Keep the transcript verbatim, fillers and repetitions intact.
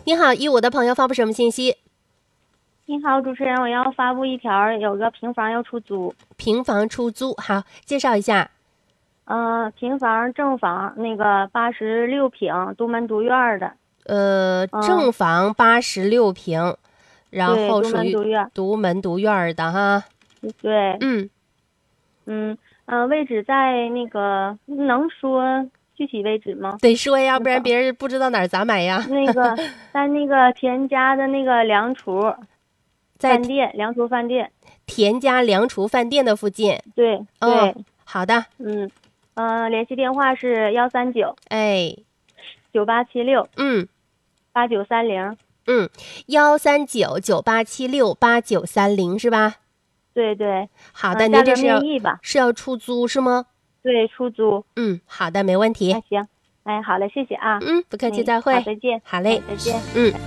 你好，一五的朋友发布什么信息？ 你好，主持人，我要发布一条，有个平房要出租。 平房出租，好，介绍一下。 嗯、呃，平房正房，那个八十六平，独门独院的。 呃， 嗯， 正房八十六平，然对，独后属于门独院。 独门独院儿的哈。 对， 嗯， 嗯嗯、呃，位置在那个，能说具体位置吗？ 得说呀，不然那房别人不知道哪儿咋买呀。 那个在那个田家的那个梁厨在饭店，梁厨饭店。 田家梁厨饭店的附近。 对哦， 对， 好的。 嗯嗯、呃，联系电话是幺三九哎， 九八七六嗯八九三零。 嗯，幺三九九八七六八九三零是吧？ 对对，嗯、 好的， 呃价格您这是要面议吧。 是要出租是吗？ 对，出租。 嗯，好的，没问题。 那行，哎，好嘞，谢谢啊。 嗯，不客气， 哎，好， 再会。 再见。哎， 好嘞， 再见。 嗯。